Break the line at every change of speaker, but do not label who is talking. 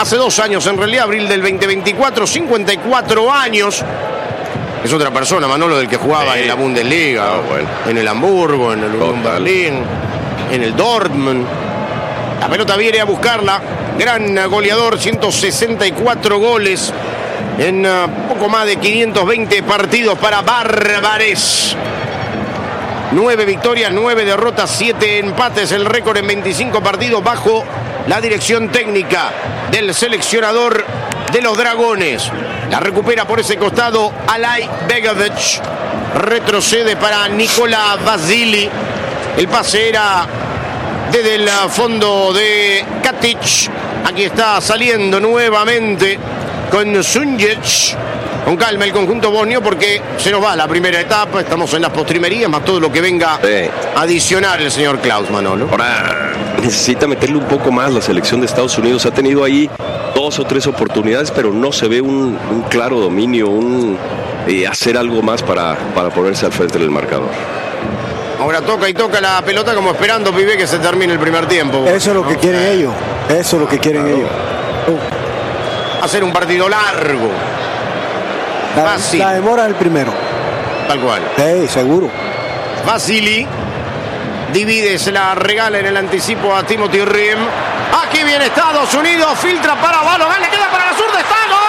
hace 2 años, en realidad, abril del 2024, 54 años. Es otra persona, Manolo, del que jugaba en la Bundesliga, en el Hamburgo, en el Unión Berlín, en el Dortmund. La pelota viene a buscarla. Gran goleador, 164 goles en poco más de 520 partidos para Bárbares. 9 victorias, 9 derrotas, 7 empates. El récord en 25 partidos bajo la dirección técnica del seleccionador de los Dragones. La recupera por ese costado Alay Begovic. Retrocede para Nikola Vasili. El pase era desde el fondo de Katic. Aquí está saliendo nuevamente con Sunjic. Con calma el conjunto bosnio porque se nos va la primera etapa. Estamos en las postrimerías, más todo lo que venga a adicionar el señor Klaus, Manolo.
Ahora necesita meterle un poco más la selección de Estados Unidos. Ha tenido ahí 2 o 3 oportunidades, pero no se ve un claro dominio, hacer algo más para ponerse al frente del marcador.
Ahora toca y toca la pelota como esperando, pibe, que se termine el primer tiempo.
Eso es lo que quieren ellos. Eso es lo que quieren ellos.
Hacer un partido largo.
La demora el primero.
Tal cual.
Sí, seguro.
Vasili divide, se la regala en el anticipo a Timothy Riem. Aquí viene Estados Unidos, filtra para Balogan, le queda para la zurda, está, ¡gol!